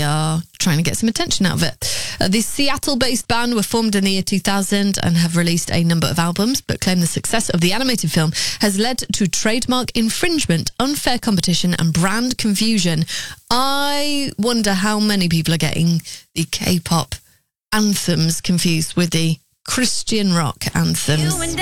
are trying to get some attention out of it. The Seattle-based band were formed in the year 2000 and have released a number of albums, but claim the success of the animated film has led to trademark infringement, unfair competition, and brand confusion. I wonder how many people are getting the K-pop anthems confused with the Christian rock anthems.